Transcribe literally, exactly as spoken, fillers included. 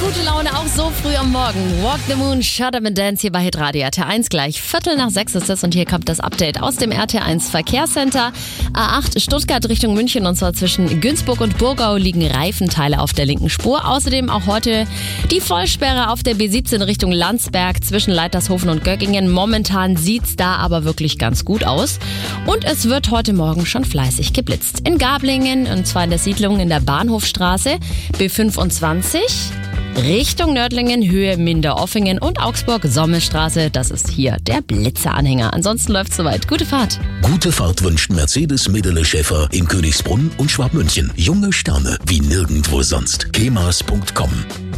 Gute Laune auch so früh am Morgen. Walk the Moon, Shut Up and Dance hier bei Hitradio R T eins gleich. Viertel nach sechs ist es und hier kommt das Update aus dem R T eins Verkehrscenter. A acht Stuttgart Richtung München und zwar zwischen Günzburg und Burgau liegen Reifenteile auf der linken Spur. Außerdem auch heute die Vollsperre auf der B siebzehn Richtung Landsberg zwischen Leitershofen und Göggingen. Momentan sieht's da aber wirklich ganz gut aus. Und es wird heute Morgen schon fleißig geblitzt. In Gablingen und zwar in der Siedlung in der Bahnhofstraße B fünfundzwanzig. Richtung Nördlingen, Höhe Minderoffingen und Augsburg-Sommelstraße. Das ist hier der Blitzeranhänger. Ansonsten läuft's soweit. Gute Fahrt. Gute Fahrt wünscht Mercedes Medele Schäfer in Königsbrunn und Schwabmünchen. Junge Sterne wie nirgendwo sonst. kemas punkt com